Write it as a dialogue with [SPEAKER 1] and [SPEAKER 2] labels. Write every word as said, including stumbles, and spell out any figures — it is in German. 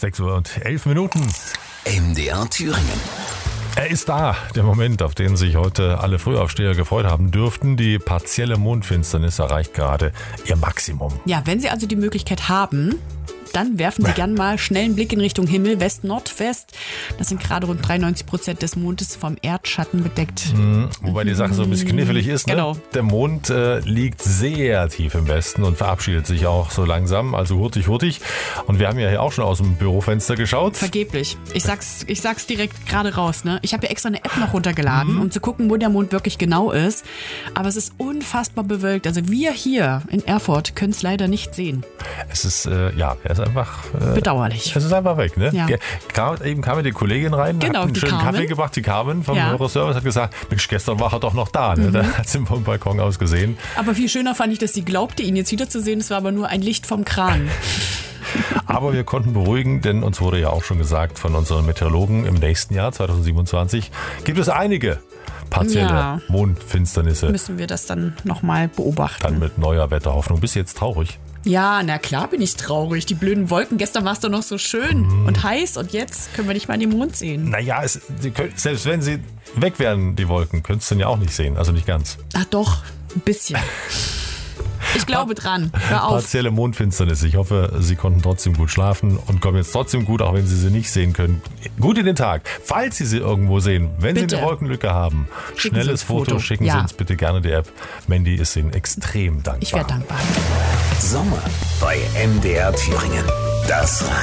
[SPEAKER 1] sechs Uhr und elf Minuten.
[SPEAKER 2] M D R Thüringen.
[SPEAKER 1] Er ist da, der Moment, auf den sich heute alle Frühaufsteher gefreut haben dürften. Die partielle Mondfinsternis erreicht gerade ihr Maximum.
[SPEAKER 3] Ja, wenn Sie also die Möglichkeit haben, dann werfen Sie gern mal schnell einen Blick in Richtung Himmel, West, Nordwest. Das sind gerade rund dreiundneunzig Prozent des Mondes vom Erdschatten bedeckt.
[SPEAKER 1] Mhm, wobei die Sache so ein bisschen knifflig ist. Ne?
[SPEAKER 3] Genau.
[SPEAKER 1] Der Mond äh, liegt sehr tief im Westen und verabschiedet sich auch so langsam. Also hurtig, hurtig. Und wir haben ja hier auch schon aus dem Bürofenster geschaut.
[SPEAKER 3] Vergeblich. Ich sag's, ich sag's direkt gerade raus. Ne? Ich habe ja extra eine App noch runtergeladen, mhm. um zu gucken, wo der Mond wirklich genau ist. Aber es ist unfassbar bewölkt. Also wir hier in Erfurt können es leider nicht sehen.
[SPEAKER 1] Es ist, äh, ja, er ist einfach... Äh,
[SPEAKER 3] bedauerlich.
[SPEAKER 1] Es ist einfach weg, ne?
[SPEAKER 3] Ja.
[SPEAKER 1] Kam, eben kam die Kollegin rein,
[SPEAKER 3] genau,
[SPEAKER 1] hat einen schönen
[SPEAKER 3] Carmen.
[SPEAKER 1] Kaffee gebracht, die Carmen vom
[SPEAKER 3] Ja.
[SPEAKER 1] Euroservice, hat gesagt, Mensch, gestern war er doch noch da. Ne?
[SPEAKER 3] Mhm.
[SPEAKER 1] Da hat sie vom Balkon aus gesehen.
[SPEAKER 3] Aber viel schöner fand ich, dass sie glaubte, ihn jetzt wiederzusehen. Es war aber nur ein Licht vom Kran.
[SPEAKER 1] Aber wir konnten beruhigen, denn uns wurde ja auch schon gesagt von unseren Meteorologen, im nächsten Jahr, zwanzig siebenundzwanzig, gibt es einige partielle
[SPEAKER 3] Ja.
[SPEAKER 1] Mondfinsternisse.
[SPEAKER 3] Müssen wir das dann nochmal beobachten.
[SPEAKER 1] Dann mit neuer Wetterhoffnung. Bist du jetzt traurig?
[SPEAKER 3] Ja, na klar bin ich traurig. Die blöden Wolken. Gestern war es doch noch so schön
[SPEAKER 1] Mhm.
[SPEAKER 3] und heiß und jetzt können wir nicht mal den Mond sehen.
[SPEAKER 1] Naja, es, sie können, selbst wenn sie weg wären, die Wolken, könntest du dann ja auch nicht sehen. Also nicht ganz.
[SPEAKER 3] Ach doch, ein bisschen. Ich glaube dran. Hör auf.
[SPEAKER 1] Partielle Mondfinsternis. Ich hoffe, Sie konnten trotzdem gut schlafen und kommen jetzt trotzdem gut, auch wenn Sie sie nicht sehen können. Gut in den Tag. Falls Sie sie irgendwo sehen, wenn
[SPEAKER 3] Bitte.
[SPEAKER 1] Sie eine Wolkenlücke haben,
[SPEAKER 3] Schicken
[SPEAKER 1] schnelles
[SPEAKER 3] Sie ein
[SPEAKER 1] Foto,
[SPEAKER 3] Foto.
[SPEAKER 1] schicken
[SPEAKER 3] Ja.
[SPEAKER 1] Sie uns bitte gerne die App. Mandy ist Ihnen extrem dankbar.
[SPEAKER 3] Ich wäre dankbar.
[SPEAKER 2] Sommer bei M D R Thüringen. Das